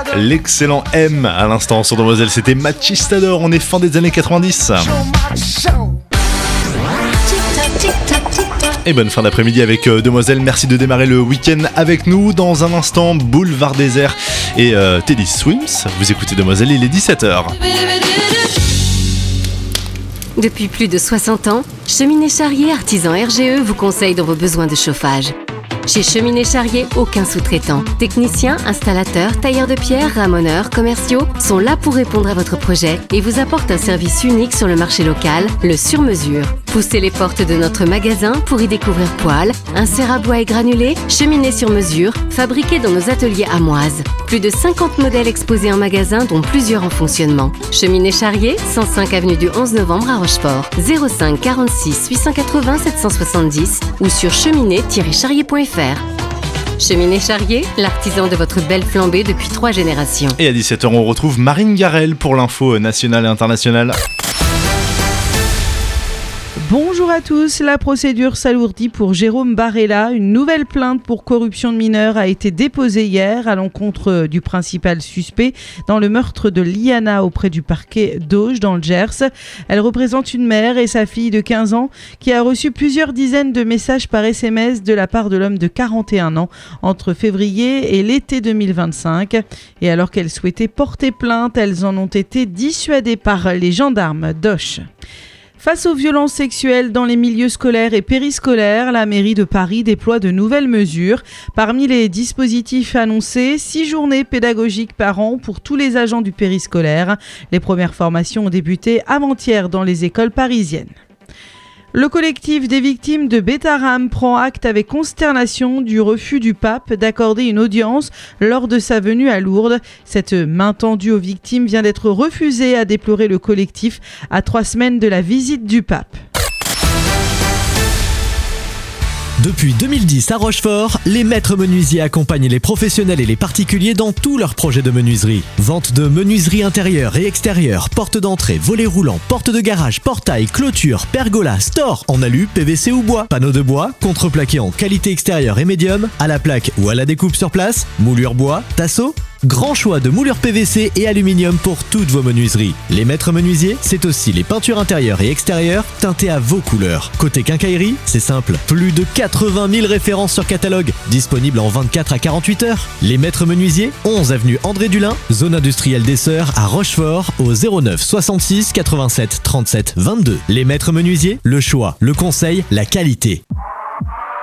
L'excellent M à l'instant sur Demoiselle, c'était Machistador, on est fin des années 90. Et bonne fin d'après-midi avec Demoiselle, merci de démarrer le week-end avec nous. Dans un instant, Boulevard Désert et Teddy Swims. Vous écoutez Demoiselle, il est 17h. Depuis plus de 60 ans, Cheminée Charrier Artisan RGE vous conseille dans vos besoins de chauffage. Chez Cheminée Charrier, aucun sous-traitant. Techniciens, installateurs, tailleurs de pierre, ramoneurs, commerciaux sont là pour répondre à votre projet et vous apportent un service unique sur le marché local, le sur-mesure. Poussez les portes de notre magasin pour y découvrir poêles, inserts à bois et granulés, cheminées sur mesure, fabriquées dans nos ateliers amoises. Plus de 50 modèles exposés en magasin, dont plusieurs en fonctionnement. Cheminée Charrier, 105 avenue du 11 novembre à Rochefort. 05 46 880 770 ou sur cheminée-charrier.fr. Cheminée Charrier, l'artisan de votre belle flambée depuis 3 générations. Et à 17h, on retrouve Marine Garel pour l'info nationale et internationale. Bonjour à tous, la procédure s'alourdit pour Jérôme Barella. Une nouvelle plainte pour corruption de mineurs a été déposée hier à l'encontre du principal suspect dans le meurtre de Liana auprès du parquet d'Auge dans le Gers. Elle représente une mère et sa fille de 15 ans qui a reçu plusieurs dizaines de messages par SMS de la part de l'homme de 41 ans entre février et l'été 2025. Et alors qu'elles souhaitaient porter plainte, elles en ont été dissuadées par les gendarmes d'Auch. Face aux violences sexuelles dans les milieux scolaires et périscolaires, la mairie de Paris déploie de nouvelles mesures. Parmi les dispositifs annoncés, 6 journées pédagogiques par an pour tous les agents du périscolaire. Les premières formations ont débuté avant-hier dans les écoles parisiennes. Le collectif des victimes de Bétharram prend acte avec consternation du refus du pape d'accorder une audience lors de sa venue à Lourdes. Cette main tendue aux victimes vient d'être refusée, a déploré le collectif à 3 semaines de la visite du pape. Depuis 2010 à Rochefort, les maîtres menuisiers accompagnent les professionnels et les particuliers dans tous leurs projets de menuiserie. Vente de menuiserie intérieure et extérieure, porte d'entrée, volets roulants, porte de garage, portail, clôture, pergola, store en alu, PVC ou bois, panneaux de bois, contreplaqué en qualité extérieure et médium, à la plaque ou à la découpe sur place, moulure bois, tasseau. Grand choix de moulures PVC et aluminium pour toutes vos menuiseries. Les maîtres menuisiers, c'est aussi les peintures intérieures et extérieures teintées à vos couleurs. Côté quincaillerie, c'est simple. Plus de 80 000 références sur catalogue, disponibles en 24 à 48 heures. Les maîtres menuisiers, 11 avenue André Dulin, zone industrielle des Sœurs à Rochefort, au 09 66 87 37 22. Les maîtres menuisiers, le choix, le conseil, la qualité.